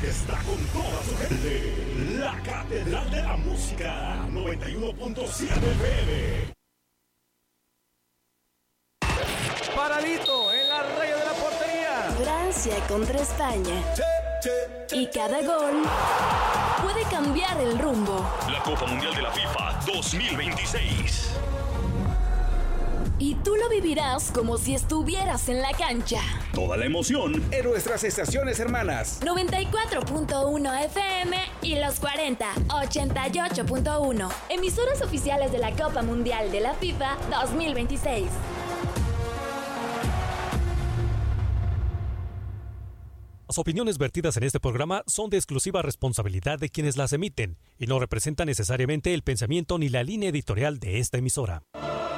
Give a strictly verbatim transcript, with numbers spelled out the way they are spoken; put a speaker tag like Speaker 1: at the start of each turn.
Speaker 1: está con toda su gente. La Catedral de la Música, noventa y uno punto siete F M.
Speaker 2: Paradito en la raya de la portería.
Speaker 3: Francia contra España. Y cada gol puede cambiar el rumbo.
Speaker 4: La Copa Mundial de la FIFA dos mil veintiséis.
Speaker 3: Y tú lo vivirás como si estuvieras en la cancha.
Speaker 4: Toda la emoción
Speaker 2: en nuestras estaciones hermanas.
Speaker 3: noventa y cuatro punto uno F M y los cuarenta, ochenta y ocho punto uno. Emisoras oficiales de la Copa Mundial de la FIFA dos mil veintiséis.
Speaker 5: Las opiniones vertidas en este programa son de exclusiva responsabilidad de quienes las emiten y no representan necesariamente el pensamiento ni la línea editorial de esta emisora.